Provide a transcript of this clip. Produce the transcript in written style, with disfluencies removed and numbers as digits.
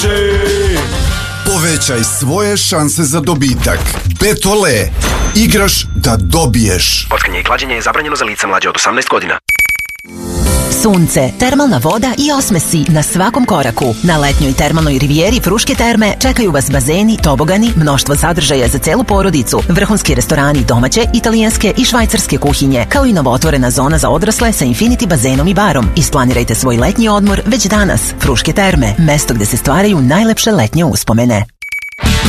Povećaj svoje šanse za dobitak. Betole. Igraš da dobiješ. Kockanje i klađenje je zabranjeno za lica mlađe od 18 godina. Sunce, termalna voda i osmesi na svakom koraku. Na letnjoj termalnoj rivijeri Fruške terme čekaju vas bazeni, tobogani, mnoštvo sadržaja za celu porodicu, vrhunski restorani domaće, italijanske i švajcarske kuhinje, kao i novootvorena zona za odrasle sa infinity bazenom i barom. Isplanirajte svoj letnji odmor već danas. Fruške terme, mesto gde se stvaraju najlepše letnje uspomene.